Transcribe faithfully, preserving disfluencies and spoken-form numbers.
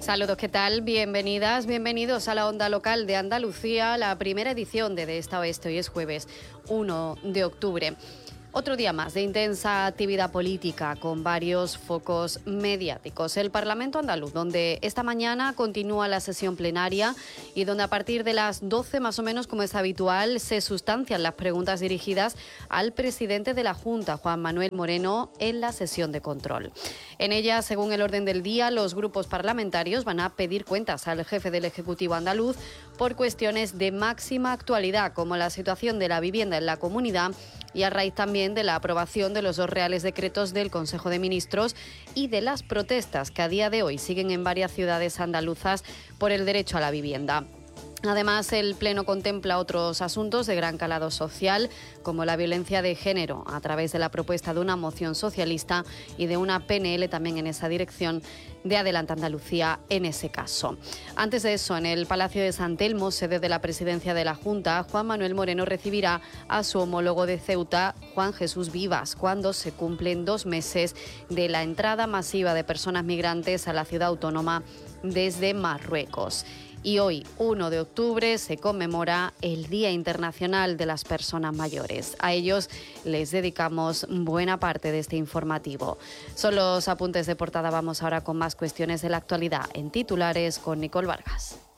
Saludos, ¿qué tal? Bienvenidas, bienvenidos a la Onda Local de Andalucía, la primera edición de De Esta Oeste. Hoy es jueves uno de octubre. Otro día más de intensa actividad política con varios focos mediáticos. El Parlamento andaluz, donde esta mañana continúa la sesión plenaria y donde a partir de las doce más o menos, como es habitual, se sustancian las preguntas dirigidas al presidente de la Junta, Juan Manuel Moreno, en la sesión de control. En ella, según el orden del día, los grupos parlamentarios van a pedir cuentas al jefe del Ejecutivo andaluz por cuestiones de máxima actualidad, como la situación de la vivienda en la comunidad y a raíz también de la aprobación de los dos reales decretos del Consejo de Ministros y de las protestas que a día de hoy siguen en varias ciudades andaluzas por el derecho a la vivienda. Además, el Pleno contempla otros asuntos de gran calado social, como la violencia de género, a través de la propuesta de una moción socialista y de una P N L también en esa dirección de Adelante Andalucía en ese caso. Antes de eso, en el Palacio de San Telmo, sede de la presidencia de la Junta, Juan Manuel Moreno recibirá a su homólogo de Ceuta, Juan Jesús Vivas, cuando se cumplen dos meses de la entrada masiva de personas migrantes a la ciudad autónoma desde Marruecos. Y hoy, uno de octubre, se conmemora el Día Internacional de las Personas Mayores. A ellos les dedicamos buena parte de este informativo. Son los apuntes de portada. Vamos ahora con más cuestiones de la actualidad en titulares con Nicole Vargas.